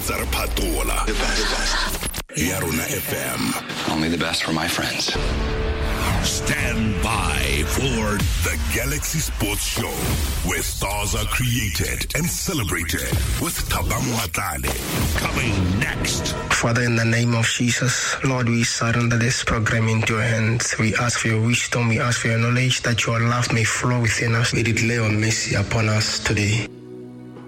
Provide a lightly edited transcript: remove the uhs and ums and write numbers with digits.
Tsar Patola. The best. Yarona FM. Only the best for my friends. Stand by for the Galaxy Sports Show, where stars are created and celebrated with Thabang Matlale. Coming next. Father, in the name of Jesus, Lord, we surrender this program into your hands. We ask for your wisdom. We ask for your knowledge, that your love may flow within us. We declare your mercy upon us today.